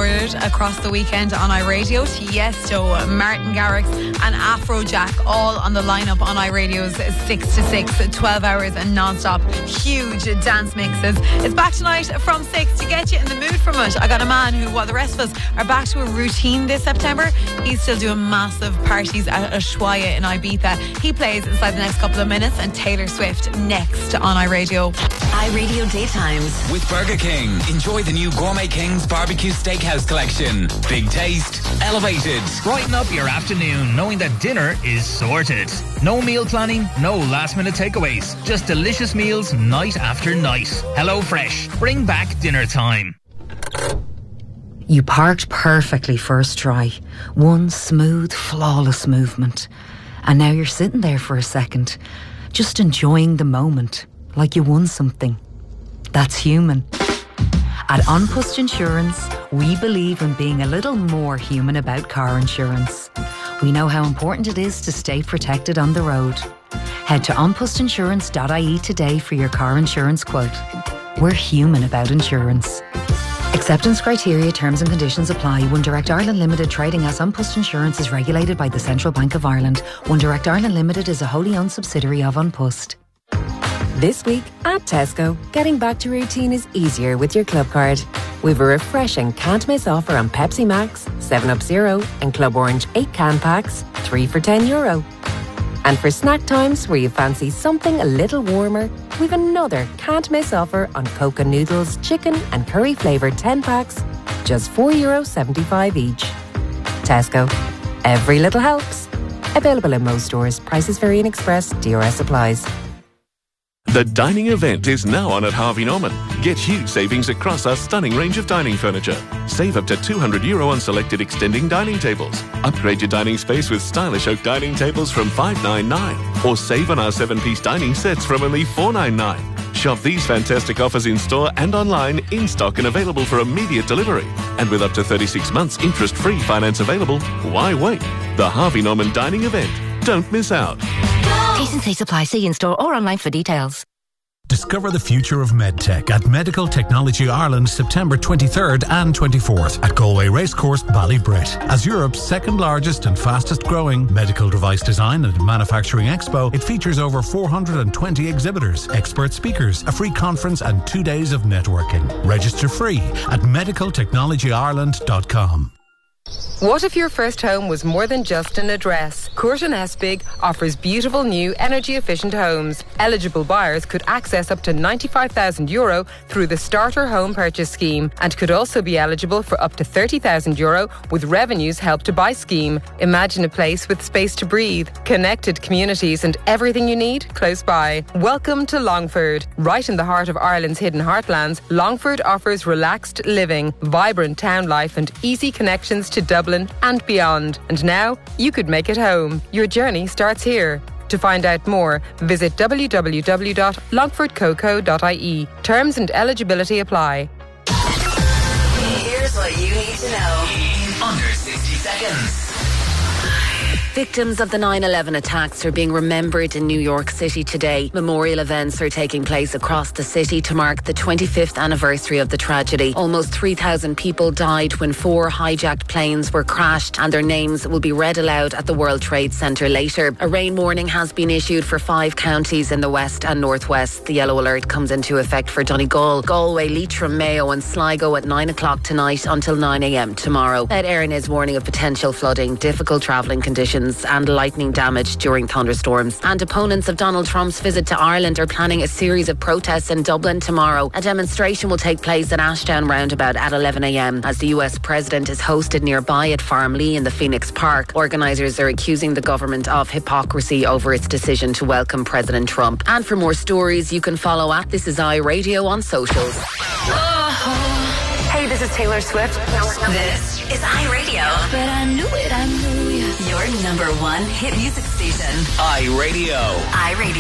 sorted across the weekend on iRadio. Tiesto, Martin Garrix and Afrojack all on the lineup on iRadio's 6 to 6, 12 hours and non-stop huge dance mixes. It's back tonight from 6 to get you in the mood for much. I got a man who, while the rest of us are back to a routine this September, he's still doing massive parties at Ushuaia in Ibiza. He plays inside the next couple of minutes, and Taylor Swift next on iRadio. iRadio Daytimes with Burger King. Enjoy the new Gourmet King's Barbecue Steakhouse collection. Big taste, elevated. Brighten up your afternoon knowing that dinner is sorted. No meal planning, no last minute takeaways. Just delicious meals night after night. Hello Fresh. Bring back dinner time. You parked perfectly first try. One smooth, flawless movement. And now you're sitting there for a second, just enjoying the moment, like you won something. That's human. At An Post Insurance, we believe in being a little more human about car insurance. We know how important it is to stay protected on the road. Head to onpostinsurance.ie today for your car insurance quote. We're human about insurance. Acceptance criteria, terms and conditions apply. One Direct Ireland Limited, trading as An Post Insurance, is regulated by the Central Bank of Ireland. One Direct Ireland Limited is a wholly owned subsidiary of An Post. This week at Tesco, getting back to routine is easier with your Club Card. We've a refreshing can't miss offer on Pepsi Max, 7up Zero and Club Orange 8 can packs, 3 for €10. And for snack times where you fancy something a little warmer, we've another can't miss offer on Coca noodles, chicken and curry flavoured 10 packs, just €4.75 each. Tesco. Every little helps. Available in most stores. Prices vary in Express. DRS applies. The dining event is now on at Harvey Norman. Get huge savings across our stunning range of dining furniture. Save up to €200 on selected extending dining tables. Upgrade your dining space with stylish oak dining tables from $599. Or save on our 7-piece dining sets from only $499. Shop these fantastic offers in store and online, in stock and available for immediate delivery. And with up to 36 months interest-free finance available, why wait? The Harvey Norman dining event. Don't miss out. T&C supply. See in store or online for details. Discover the future of medtech at Medical Technology Ireland, September 23rd and 24th at Galway Racecourse, Ballybrit. As Europe's second largest and fastest growing medical device design and manufacturing expo, it features over 420 exhibitors, expert speakers, a free conference and 2 days of networking. Register free at medicaltechnologyireland.com. What if your first home was more than just an address? Courtin Espig offers beautiful new energy-efficient homes. Eligible buyers could access up to €95,000 through the Starter Home Purchase Scheme and could also be eligible for up to €30,000 with Revenue's Help to Buy scheme. Imagine a place with space to breathe, connected communities and everything you need close by. Welcome to Longford. Right in the heart of Ireland's hidden heartlands, Longford offers relaxed living, vibrant town life and easy connections to Dublin and beyond. And now, you could make it home. Your journey starts here. To find out more, visit www.longfordcoco.ie. Terms and eligibility apply. Here's what you need to know. Under 60 seconds. Victims of the 9/11 attacks are being remembered in New York City today. Memorial events are taking place across the city to mark the 25th anniversary of the tragedy. Almost 3,000 people died when 4 hijacked planes were crashed, and their names will be read aloud at the World Trade Center later. A rain warning has been issued for 5 counties in the west and northwest. The yellow alert comes into effect for Donegal, Galway, Leitrim, Mayo and Sligo at 9 o'clock tonight until 9 a.m. tomorrow. Ed Erin is warning of potential flooding, difficult travelling conditions and lightning damage during thunderstorms. And opponents of Donald Trump's visit to Ireland are planning a series of protests in Dublin tomorrow. A demonstration will take place at Ashdown roundabout at 11 a.m. as the US president is hosted nearby at Farmlee in the Phoenix Park. Organisers are accusing the government of hypocrisy over its decision to welcome President Trump. And for more stories, you can follow at This Is iRadio on socials. Hey, this is Taylor Swift. This is iRadio. But I knew it, I knew you. Your number 1 hit music station. iRadio. iRadio.